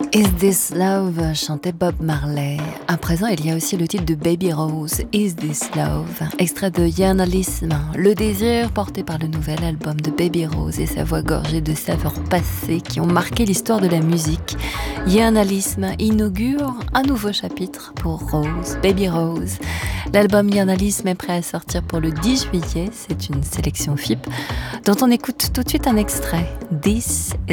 Is This Love chantait Bob Marley. À présent, il y a aussi le titre de Baby Rose, Is This Love, extrait de Journalisme, le désir porté par le nouvel album de Baby Rose et sa voix gorgée de saveurs passées qui ont marqué l'histoire de la musique. Journalisme inaugure un nouveau chapitre pour Rose, Baby Rose. L'album Journalisme est prêt à sortir pour le 10 juillet. C'est une sélection FIP dont on écoute tout de suite un extrait. This